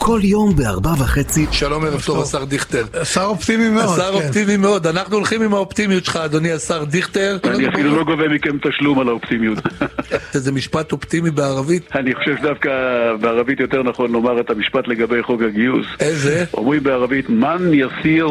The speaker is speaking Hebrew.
כל יום ב4:30. שלום, ערב טוב, השר דיכטר. שר אופטימי מאוד. השר אופטימי מאוד. אנחנו הולכים עם האופטימיות שלך, אדוני השר דיכטר. אני אפילו לא גובה מכם תשלום על האופטימיות. זה משפט אופטימי בערבית? אני חושב שדווקא בערבית יותר נכון לומר את המשפט לגבי חוק הגיוס. איזה? אומרים בערבית, מן יסיר